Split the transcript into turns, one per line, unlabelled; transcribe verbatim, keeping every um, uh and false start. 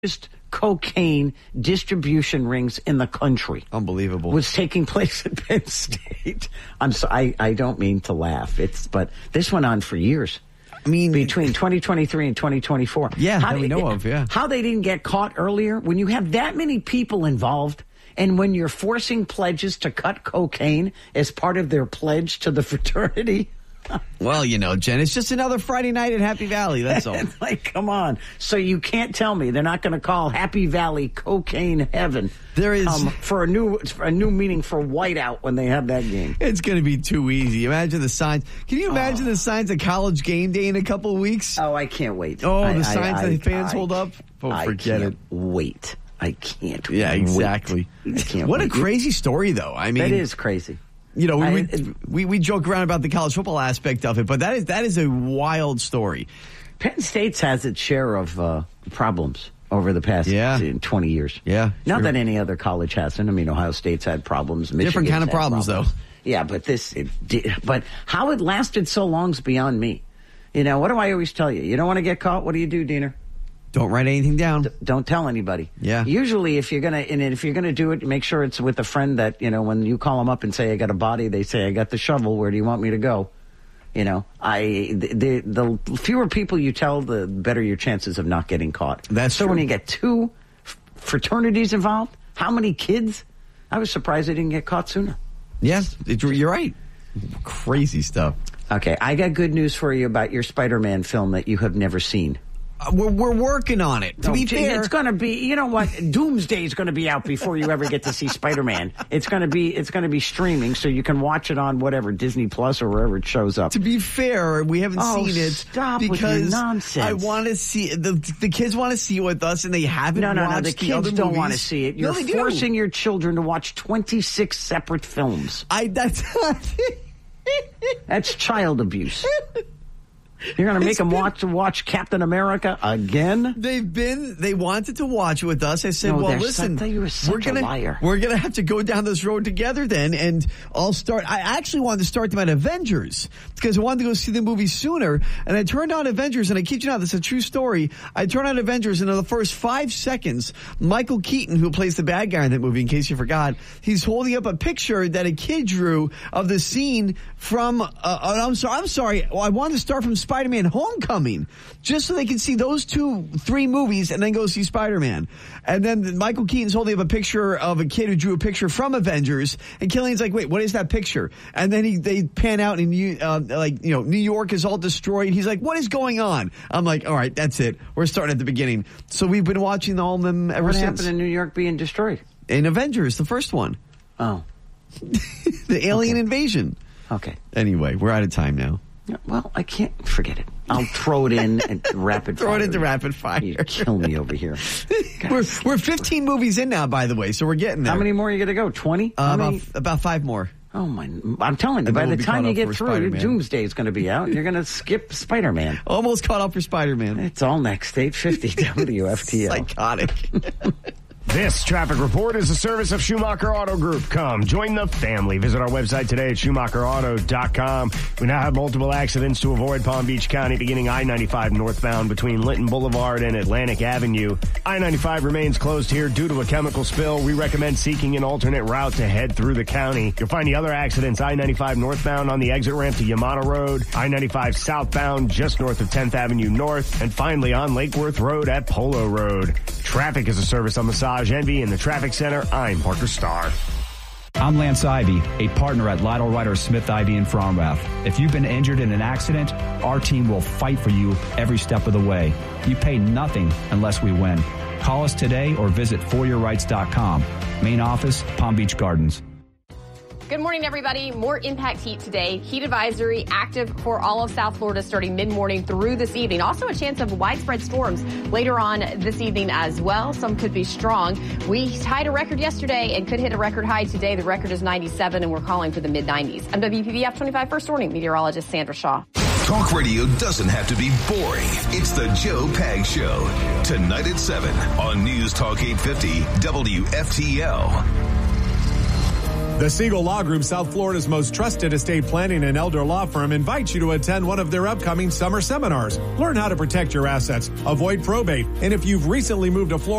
cocaine distribution rings in the country.
Unbelievable.
Was taking place at Penn State. I'm so, I, I don't mean to laugh. It's but this went on for years.
I mean,
between twenty twenty-three and twenty twenty-four.
Yeah,
how
we know of, yeah.
How they didn't get caught earlier when you have that many people involved and when you're forcing pledges to cut cocaine as part of their pledge to the fraternity.
Well, you know, Jen, it's just another Friday night at Happy Valley, that's all.
Like, come on. So you can't tell me they're not going to call Happy Valley cocaine heaven.
There is
um, for a new for a new meaning for whiteout when they have that game.
It's going to be too easy. Imagine the signs. Can you imagine
oh.
the signs at College Game Day in a couple of weeks?
Oh, I can't wait.
Oh,
I,
the
I,
signs
I,
that the fans
I,
hold up? Oh,
I
forget
can't
it.
Wait. I can't
Yeah, exactly.
Wait. I can't
what
wait.
a crazy story, though. I mean,
that is crazy.
You know, we,
I,
we,
it,
we we joke around about the college football aspect of it, but that is that is a wild story.
Penn State's has its share of uh, problems over the past
yeah.
twenty years.
Yeah,
not
sure.
that any other college hasn't. I mean, Ohio State's had problems. Michigan's
Different kind of problems,
problems,
though.
Yeah, but this, it did, but how it lasted so long is beyond me. You know, what do I always tell you? You don't want to get caught. What do you do, Diener?
Don't write anything down.
D- don't tell anybody.
Yeah.
Usually, if you're gonna, and if you're gonna do it, make sure it's with a friend that, you know, when you call them up and say, "I got a body," they say, "I got the shovel. Where do you want me to go?" You know, I the the, the fewer people you tell, the better your chances of not getting caught.
That's
so
true.
when you get two f- fraternities involved, how many kids? I was surprised they didn't get caught sooner.
Yes, it, you're right. Crazy stuff.
Okay, I got good news for you about your Spider-Man film that you have never seen.
Uh, we're, we're working on it. To
no,
be fair,
it's going to be. You know what? Doomsday is going to be out before you ever get to see Spider-Man. It's going to be. It's going to be streaming, so you can watch it on whatever Disney Plus or wherever it shows up.
To be fair, we haven't
oh,
seen it
stop
because
with your nonsense.
I want to see the the kids want to see it with us, and they haven't.
No, no,
watched
no. The kids
other
don't
movies.
want to see it. You're
no,
forcing your children to watch twenty-six separate films.
I that's
that's child abuse. You're going to make them
been,
watch watch Captain America again?
They've been, they wanted to watch it with us. I said,
no,
well, listen,
you were such
we're going
a liar.
We're going to have to go down this road together then. And I'll start, I actually wanted to start them at Avengers because I wanted to go see the movie sooner. And I turned on Avengers, and I kid you not, this is a true story. I turned on Avengers, and in the first five seconds, Michael Keaton, who plays the bad guy in that movie, in case you forgot, he's holding up a picture that a kid drew of the scene from, uh, I'm sorry, I'm sorry, well, I wanted to start from Spider-Man Homecoming, just so they can see those two, three movies and then go see Spider-Man. And then Michael Keaton's holding up a picture of a kid who drew a picture from Avengers, and Killian's like, wait, what is that picture? And then he, they pan out and you, uh, like, you know, New York is all destroyed. He's like, what is going on? I'm like, all right, that's it. We're starting at the beginning. So we've been watching all of them ever
what
since.
What happened in New York being destroyed?
In Avengers, the first one.
Oh.
The alien
okay.
invasion.
Okay.
Anyway, we're out of time now.
Well, I can't forget it. I'll throw it in and rapid fire.
Throw it into rapid fire.
You kill me over here.
we're we're fifteen movies in now, by the way, so we're getting there.
How many more are you going to go? twenty?
Uh, about
many?
about five more.
Oh my! I'm telling you,
and
by
we'll
the time you get through,
Spider-Man.
your Doomsday is going to be out. You're going to skip Spider-Man.
Almost caught up for Spider-Man.
It's all next. eight fifty W F T L.
Psychotic.
This traffic report is a service of Schumacher Auto Group. Come, join the family. Visit our website today at Schumacher Auto dot com. We now have multiple accidents to avoid Palm Beach County, beginning I ninety-five northbound between Linton Boulevard and Atlantic Avenue. I ninety-five remains closed here due to a chemical spill. We recommend seeking an alternate route to head through the county. You'll find the other accidents I ninety-five northbound on the exit ramp to Yamana Road, I ninety-five southbound just north of tenth Avenue North, and finally on Lake Worth Road at Polo Road. Traffic is a service on Massage Envy in the Traffic Center. I'm Parker Starr.
I'm Lance Ivy, a partner at Lytle Ryder Smith Ivy in Fromrath. If you've been injured in an accident, our team will fight for you every step of the way. You pay nothing unless we win. Call us today or visit for your rights dot com. Main office, Palm Beach Gardens.
Good morning, everybody. More impact heat today. Heat advisory active for all of South Florida starting mid-morning through this evening. Also a chance of widespread storms later on this evening as well. Some could be strong. We tied a record yesterday and could hit a record high today. The record is ninety-seven, and we're calling for the mid nineties. I'm W P B F twenty-five First Warning meteorologist Sandra Shaw.
Talk radio doesn't have to be boring. It's the Joe Pag Show. Tonight at seven on News Talk eight fifty W F T L.
The Siegel Law Group, South Florida's most trusted estate planning and elder law firm, invites you to attend one of their upcoming summer seminars. Learn how to protect your assets, avoid probate, and if you've recently moved to Florida,